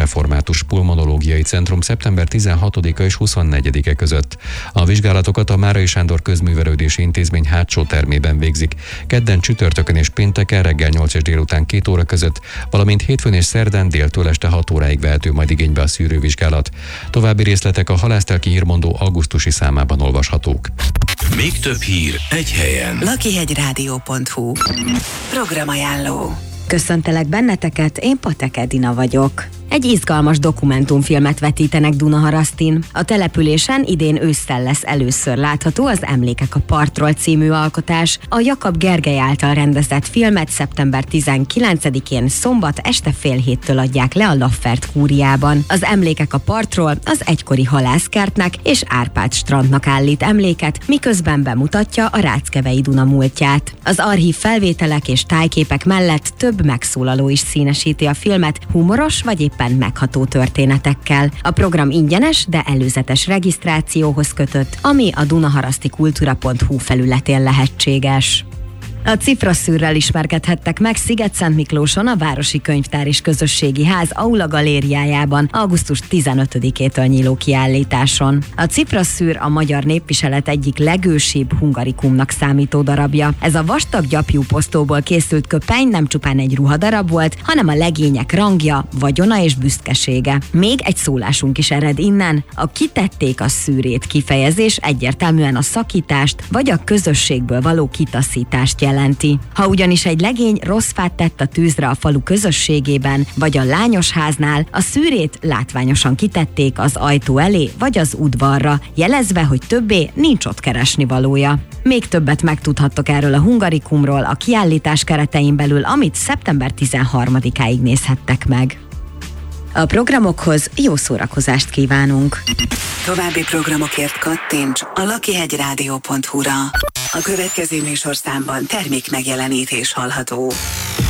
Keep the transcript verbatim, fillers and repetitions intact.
Református Pulmonológiai Centrum szeptember tizenhatodika és huszonnegyedike között. A vizsgálatokat a Márai Sándor Közművelődési Intézmény hátsó termében végzik. Kedden, csütörtökön és pénteken reggel nyolc és délután két óra között, valamint hétfőn és szerdán déltől este hat óráig vehető majd igénybe a szűrővizsgálat. További részletek a Halásztelki Hírmondó augusztusi számában olvashatók. Még több hír egy helyen. lakihegyrádió pont hu Programajánló. Köszöntelek benneteket, én Patek Edina vagyok. Egy izgalmas dokumentumfilmet vetítenek Dunaharasztin. A településen idén ősszel lesz először látható az Emlékek a partról című alkotás. A Jakab Gergely által rendezett filmet szeptember tizenkilencedikén szombat este fél héttől adják le a Laffert kúriában. Az Emlékek a partról az egykori halászkertnek és Árpád strandnak állít emléket, miközben bemutatja a Ráckevei Duna múltját. Az archív felvételek és tájképek mellett több megszólaló is színesíti a filmet, humoros vagy épp megható történetekkel. A program ingyenes, de előzetes regisztrációhoz kötött, ami a dunaharasztikultúra pont hu felületén lehetséges. A Cifraszűrrel ismerkedhettek meg Szigetszentmiklóson a Városi Könyvtár és Közösségi Ház Aula galériájában augusztus tizenötödikétől nyíló kiállításon. A Cifraszűr a magyar népviselet egyik legősibb hungarikumnak számító darabja. Ez a vastag gyapjú posztóból készült köpeny nem csupán egy ruhadarab volt, hanem a legények rangja, vagyona és büszkesége. Még egy szólásunk is ered innen. A kitették a szűrét kifejezés egyértelműen a szakítást vagy a közösségből való kitaszítást jelenti. Ha ugyanis egy legény rossz fát tett a tűzre a falu közösségében, vagy a lányosháznál, a szűrét látványosan kitették az ajtó elé, vagy az udvarra, jelezve, hogy többé nincs ott keresni valója. Még többet megtudhattok erről a hungarikumról a kiállítás keretein belül, amit szeptember tizenharmadikáig nézhettek meg. A programokhoz jó szórakozást kívánunk! További programokért kattints a lakihegyrádió pont hu-ra. A következő műsorszámban termék megjelenítés hallható.